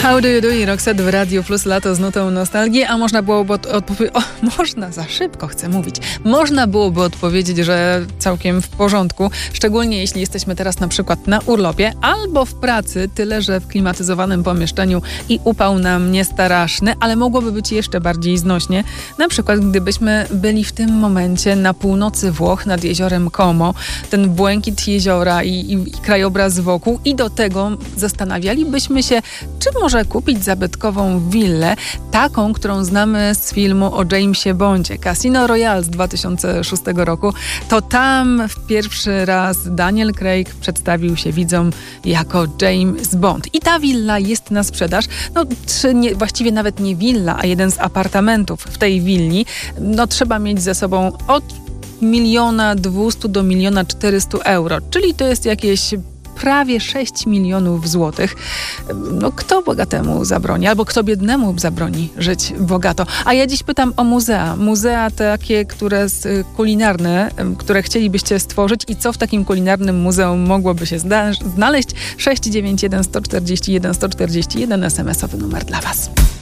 How do you do? I Roxette w Radiu Plus, lato z nutą nostalgii, a można byłoby za szybko chcę mówić. Można byłoby odpowiedzieć, że całkiem w porządku, szczególnie jeśli jesteśmy teraz na przykład na urlopie albo w pracy, tyle że w klimatyzowanym pomieszczeniu i upał nam nie straszny, ale mogłoby być jeszcze bardziej znośnie. Na przykład gdybyśmy byli w tym momencie na północy Włoch nad jeziorem Como, ten błękit jeziora i krajobraz wokół i do tego zastanawialibyśmy się, czy może kupić zabytkową willę, taką, którą znamy z filmu o Jamesie Bondzie, Casino Royale z 2006 roku. To tam w pierwszy raz Daniel Craig przedstawił się widzom jako James Bond. I ta willa jest na sprzedaż. Właściwie nawet nie willa, a jeden z apartamentów w tej willi. Trzeba mieć ze sobą od 1 200 000 do 1 400 000 euro, czyli to jest jakieś prawie 6 milionów złotych. Kto bogatemu zabroni? Albo kto biednemu zabroni żyć bogato? A ja dziś pytam o muzea. Muzea takie, kulinarne, które chcielibyście stworzyć i co w takim kulinarnym muzeum mogłoby się znaleźć? 691 141 141 SMS-owy numer dla Was.